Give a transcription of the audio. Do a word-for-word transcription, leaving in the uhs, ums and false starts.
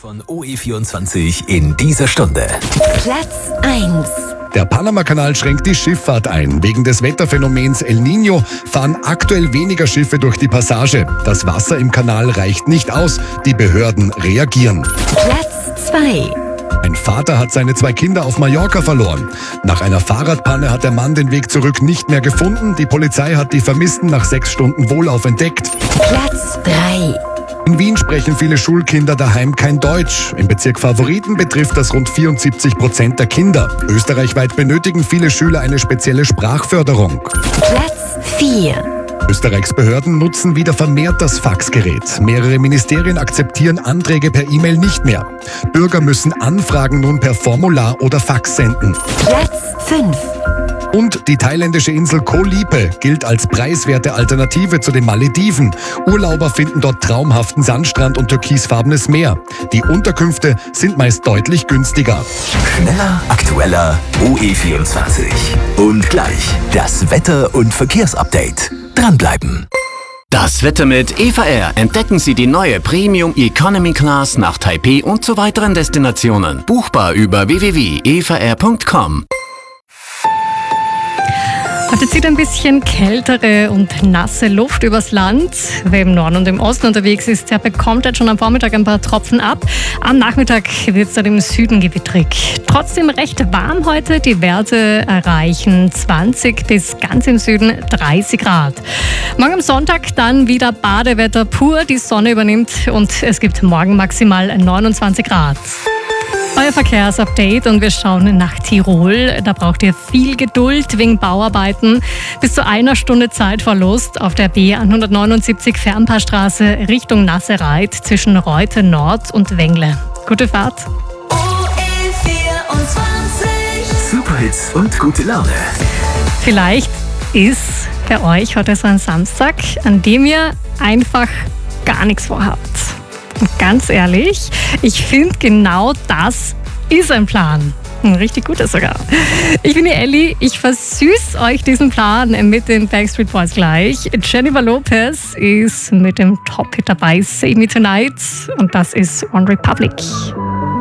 Von O E vierundzwanzig in dieser Stunde. Platz eins. Der Panama-Kanal schränkt die Schifffahrt ein. Wegen des Wetterphänomens El Niño fahren aktuell weniger Schiffe durch die Passage. Das Wasser im Kanal reicht nicht aus. Die Behörden reagieren. Platz zwei. Ein Vater hat seine zwei Kinder auf Mallorca verloren. Nach einer Fahrradpanne hat der Mann den Weg zurück nicht mehr gefunden. Die Polizei hat die Vermissten nach sechs Stunden Wohlauf entdeckt. Platz drei. In Wien sprechen viele Schulkinder daheim kein Deutsch. Im Bezirk Favoriten betrifft das rund vierundsiebzig Prozent der Kinder. Österreichweit benötigen viele Schüler eine spezielle Sprachförderung. Platz vier. Österreichs Behörden nutzen wieder vermehrt das Faxgerät. Mehrere Ministerien akzeptieren Anträge per E-Mail nicht mehr. Bürger müssen Anfragen nun per Formular oder Fax senden. Platz fünf. Und die thailändische Insel Koh Lipe gilt als preiswerte Alternative zu den Malediven. Urlauber finden dort traumhaften Sandstrand und türkisfarbenes Meer. Die Unterkünfte sind meist deutlich günstiger. Schneller, aktueller, O E vierundzwanzig. Und gleich das Wetter- und Verkehrsupdate. Dranbleiben. Das Wetter mit E V R. Entdecken Sie die neue Premium Economy Class nach Taipei und zu weiteren Destinationen. Buchbar über w w w punkt e v r punkt com. Heute zieht ein bisschen kältere und nasse Luft übers Land. Wer im Norden und im Osten unterwegs ist, der bekommt jetzt schon am Vormittag ein paar Tropfen ab. Am Nachmittag wird es dann im Süden gewittrig. Trotzdem recht warm heute. Die Werte erreichen zwanzig bis ganz im Süden dreißig Grad. Morgen am Sonntag dann wieder Badewetter pur. Die Sonne übernimmt und es gibt morgen maximal neunundzwanzig Grad. Euer Verkehrsupdate und wir schauen nach Tirol. Da braucht ihr viel Geduld wegen Bauarbeiten. Bis zu einer Stunde Zeitverlust auf der B hundertneunundsiebzig Fernpaarstraße Richtung Nassereit zwischen Reute Nord und Wengle. Gute Fahrt. O E vierundzwanzig. Superhits und gute Laune. Vielleicht ist bei euch heute so ein Samstag, an dem ihr einfach gar nichts vorhabt. Und ganz ehrlich, ich finde, genau das ist ein Plan. Ein richtig guter sogar. Ich bin die Elli, ich versüß euch diesen Plan mit den Backstreet Boys gleich. Jennifer Lopez ist mit dem Top-Hit dabei, Save Me Tonight. Und das ist One Republic.